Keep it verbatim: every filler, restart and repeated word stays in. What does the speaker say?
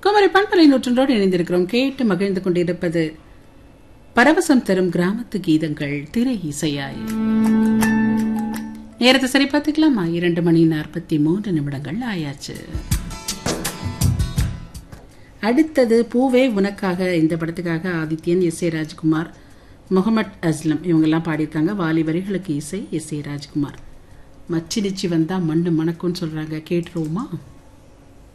குமரி பண்பலை நூற்றோடு இணைந்திருக்கிறோம். கேட்டு மகிழ்ந்து கொண்டிருப்பது பரவசம் தரும் கிராமத்து கீதங்கள் திரை இசையாய். நேரத்தை சரி பார்த்துக்கலாமா? இரண்டு மணி நாற்பத்தி மூன்று நிமிடங்கள் ஆயாச்சு. அடுத்தது பூவே உனக்காக. இந்த படத்துக்காக Adityan, S A Rajkumar, Mohamad Aslam இவங்கெல்லாம் பாடியிருக்காங்க. வாலி வரிகளுக்கு இசை எஸ் ஏ ராஜ்குமார். மச்சிடிச்சு வந்தா மண்ணு மணக்கும்னு சொல்றாங்க. கேட்டுருவோமா?